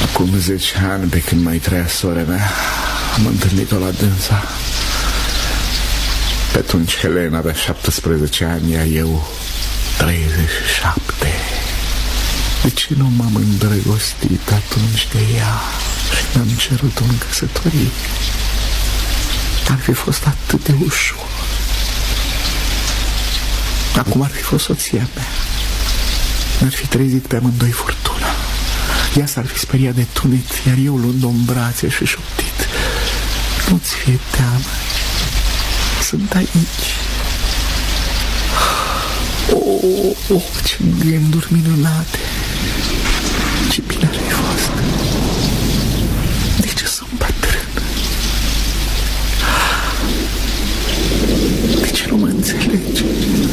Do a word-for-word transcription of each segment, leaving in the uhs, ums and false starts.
Acum zece ani, pe când mai trăia sora mea, am întâlnit-o la dânsa. Pe atunci Helena avea șaptesprezece ani, iar eu treizeci și șapte. De ce nu m-am îndrăgostit atunci de ea și mi-am cerut-o în căsătorie? Ar fi fost atât de ușor. Acum ar fi fost soția mea. Mi-ar fi trezit pe amândoi furtuna. Ea s-ar fi speriat de tunet, iar eu luând-o în brațe și șoptit: nu-ți fie teamă, sunt aici. Oh, oh, ce gânduri minunate. Ce bine ar fi fost. De ce sunt bătrân? De ce nu mă înțelegi?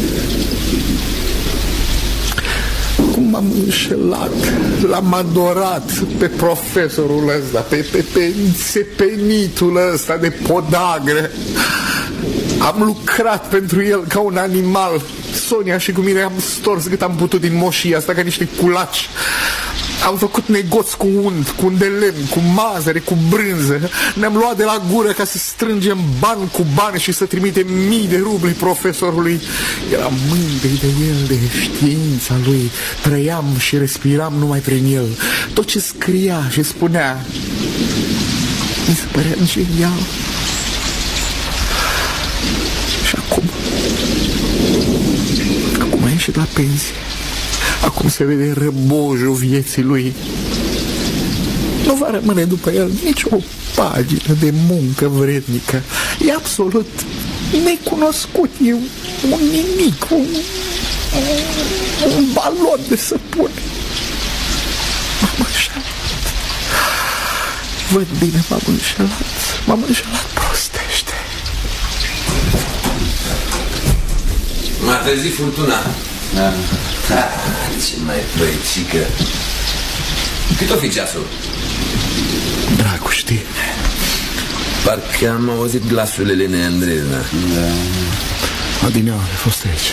Cum m-am înșelat. L-am adorat pe profesorul ăsta, Pe, pe, pe înțepenitul ăsta de podagră. Am lucrat pentru el ca un animal. Sonia și cu mine am stors cât am putut din moșia asta ca niște culaci. Am făcut negoți cu unt, cu un de lemn, cu mazăre, cu brânză. Ne-am luat de la gură ca să strângem bani cu bani și să trimitem mii de rubli profesorului. Eram mândri de el, de știința lui. Trăiam și respiram numai prin el. Tot ce scria și spunea mi se părea genial. Și acum Acum a ieșit la pensie. Acum se vede răbojul vieții lui. Nu va rămâne după el nici o pagină de muncă vrednică. E absolut necunoscut. E un nimic, un, un balon de săpune. M-am înșelat. Văd bine, m-am înșelat. M-am înșelat prostește. M-a trezit furtuna. Da. Ah, ce mai plăicică. Cât o fi ceasul? Dracu, știi? Parcă am auzit glasul Elenei Andreevna. Da. Adineaua a fost aici.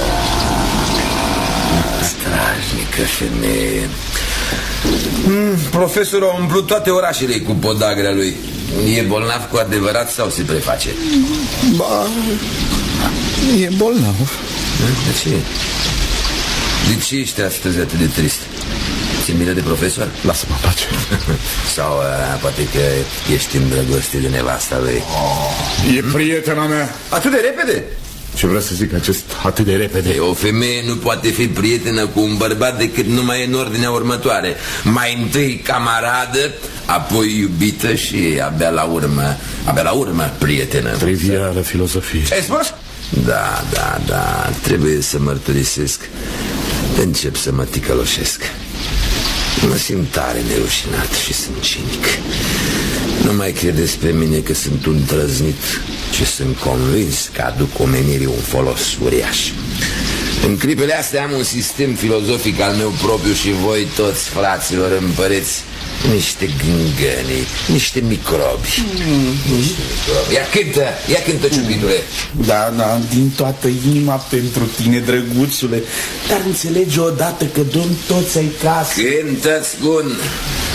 Strajnică femeie. mm, Profesorul a umplut toate orașele cu podagrea lui. E bolnav cu adevărat sau se preface? Ba, e bolnav. De ce? De ce ești astăzi atât de trist? Ți-e milă de profesor? Lasă-mă în pace. Sau uh, poate că ești îndrăgostit de nevasta lui? Oh, e prietena mea. Atât de repede? Ce vreau să zic acest atât de repede? O femeie nu poate fi prietenă cu un bărbat decât numai în ordinea următoare. Mai întâi camaradă, apoi iubită și abia la urmă, abia la urmă prietenă. Trivială filozofie. Ce ai spus? Da, da, da, trebuie să mărturisesc. Încep să mă ticăloșesc. Mă simt tare nerușinat și sunt cinic. Nu mai credeți pe mine că sunt un trăznit, ci sunt convins că aduc omenirii un folos uriaș. În clipele astea am un sistem filozofic al meu propriu și voi toți, fraților, împăreți niște gângănii, niște microbi. mm. Niște microbi. Ia cântă, ia cântă, ciubitule. Da, da, din toată inima pentru tine, drăguțule. Dar înțelege odată că domn toți ai casă. Cântă-ți, gun.